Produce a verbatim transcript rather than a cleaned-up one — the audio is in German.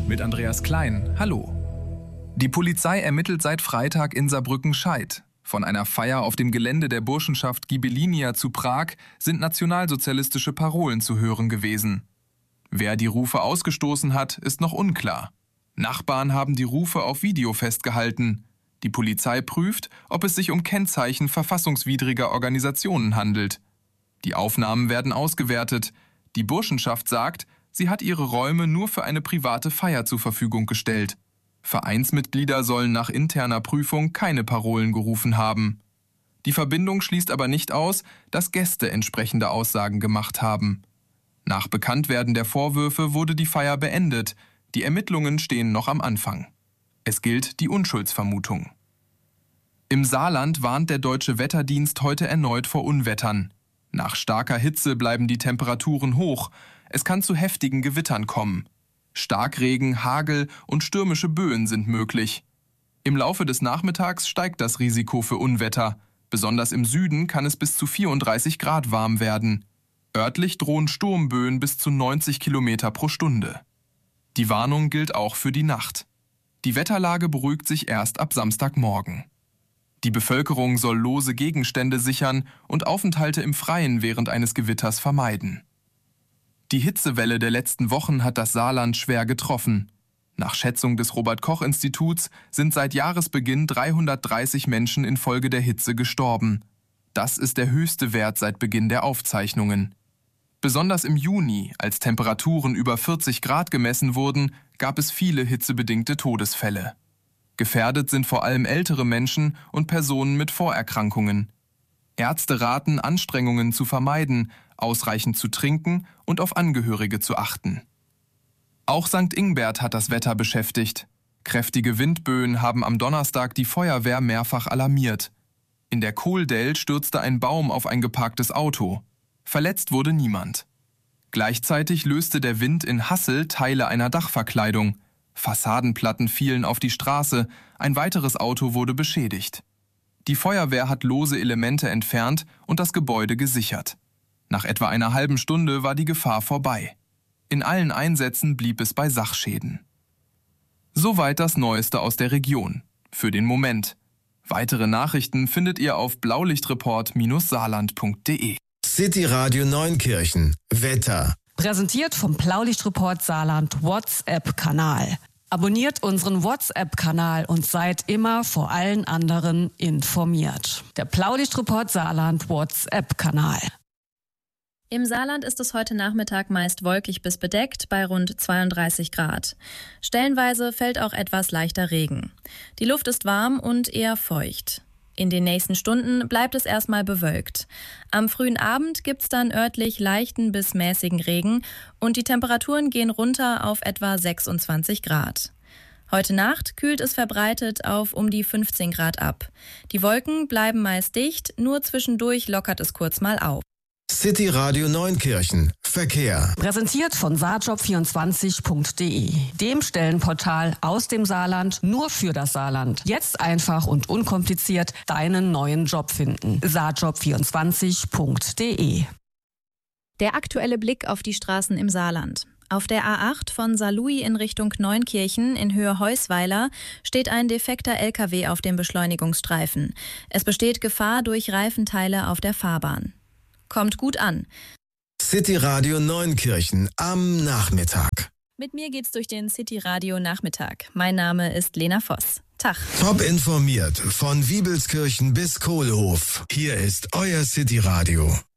mit Andreas Klein. Hallo. Die Polizei ermittelt seit Freitag in Saarbrücken-Scheid. Von einer Feier auf dem Gelände der Burschenschaft Ghibellinia zu Prag sind nationalsozialistische Parolen zu hören gewesen. Wer die Rufe ausgestoßen hat, ist noch unklar. Nachbarn haben die Rufe auf Video festgehalten. Die Polizei prüft, ob es sich um Kennzeichen verfassungswidriger Organisationen handelt. Die Aufnahmen werden ausgewertet. Die Burschenschaft sagt, sie hat ihre Räume nur für eine private Feier zur Verfügung gestellt. Vereinsmitglieder sollen nach interner Prüfung keine Parolen gerufen haben. Die Verbindung schließt aber nicht aus, dass Gäste entsprechende Aussagen gemacht haben. Nach Bekanntwerden der Vorwürfe wurde die Feier beendet. Die Ermittlungen stehen noch am Anfang. Es gilt die Unschuldsvermutung. Im Saarland warnt der Deutsche Wetterdienst heute erneut vor Unwettern. Nach starker Hitze bleiben die Temperaturen hoch. Es kann zu heftigen Gewittern kommen. Starkregen, Hagel und stürmische Böen sind möglich. Im Laufe des Nachmittags steigt das Risiko für Unwetter. Besonders im Süden kann es bis zu vierunddreißig Grad warm werden. Örtlich drohen Sturmböen bis zu neunzig Kilometer pro Stunde. Die Warnung gilt auch für die Nacht. Die Wetterlage beruhigt sich erst ab Samstagmorgen. Die Bevölkerung soll lose Gegenstände sichern und Aufenthalte im Freien während eines Gewitters vermeiden. Die Hitzewelle der letzten Wochen hat das Saarland schwer getroffen. Nach Schätzung des Robert-Koch-Instituts sind seit Jahresbeginn dreihundertdreißig Menschen infolge der Hitze gestorben. Das ist der höchste Wert seit Beginn der Aufzeichnungen. Besonders im Juni, als Temperaturen über vierzig Grad gemessen wurden, gab es viele hitzebedingte Todesfälle. Gefährdet sind vor allem ältere Menschen und Personen mit Vorerkrankungen. Ärzte raten, Anstrengungen zu vermeiden, ausreichend zu trinken und auf Angehörige zu achten. Auch Sankt Ingbert hat das Wetter beschäftigt. Kräftige Windböen haben am Donnerstag die Feuerwehr mehrfach alarmiert. In der Kohldell stürzte ein Baum auf ein geparktes Auto. Verletzt wurde niemand. Gleichzeitig löste der Wind in Hassel Teile einer Dachverkleidung. Fassadenplatten fielen auf die Straße, ein weiteres Auto wurde beschädigt. Die Feuerwehr hat lose Elemente entfernt und das Gebäude gesichert. Nach etwa einer halben Stunde war die Gefahr vorbei. In allen Einsätzen blieb es bei Sachschäden. Soweit das Neueste aus der Region. Für den Moment. Weitere Nachrichten findet ihr auf blaulichtreport Bindestrich saarland Punkt de. City Radio Neunkirchen. Wetter. Präsentiert vom Blaulichtreport Saarland WhatsApp-Kanal. Abonniert unseren WhatsApp-Kanal und seid immer vor allen anderen informiert. Der Blaulichtreport Saarland WhatsApp-Kanal. Im Saarland ist es heute Nachmittag meist wolkig bis bedeckt bei rund zweiunddreißig Grad. Stellenweise fällt auch etwas leichter Regen. Die Luft ist warm und eher feucht. In den nächsten Stunden bleibt es erstmal bewölkt. Am frühen Abend gibt's dann örtlich leichten bis mäßigen Regen und die Temperaturen gehen runter auf etwa sechsundzwanzig Grad. Heute Nacht kühlt es verbreitet auf um die fünfzehn Grad ab. Die Wolken bleiben meist dicht, nur zwischendurch lockert es kurz mal auf. City Radio Neunkirchen. Verkehr. Präsentiert von saarjob vierundzwanzig Punkt de, dem Stellenportal aus dem Saarland nur für das Saarland. Jetzt einfach und unkompliziert deinen neuen Job finden. saarjob vierundzwanzig Punkt de. Der aktuelle Blick auf die Straßen im Saarland. Auf der A acht von Saarlouis in Richtung Neunkirchen in Höhe Heusweiler steht ein defekter L K W auf dem Beschleunigungsstreifen. Es besteht Gefahr durch Reifenteile auf der Fahrbahn. Kommt gut an. City Radio Neunkirchen am Nachmittag. Mit mir geht's durch den City Radio Nachmittag. Mein Name ist Lena Voss. Tag. Top informiert von Wiebelskirchen bis Kohlhof. Hier ist euer City Radio.